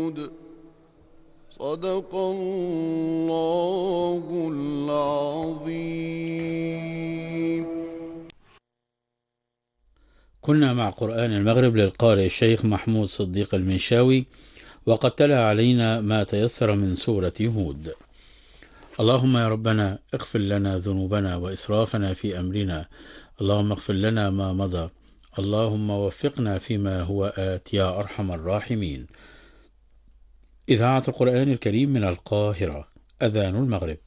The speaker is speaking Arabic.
هود صدق الله العظيم. كنا مع قرآن المغرب للقارئ الشيخ محمود صديق المنشاوي، وقد تلا علينا ما تيسر من سورة هود. اللهم يا ربنا اغفر لنا ذنوبنا وإسرافنا في أمرنا، اللهم اغفر لنا ما مضى، اللهم وفقنا فيما هو آت يا أرحم الراحمين. إذاعة القرآن الكريم من القاهرة، أذان المغرب.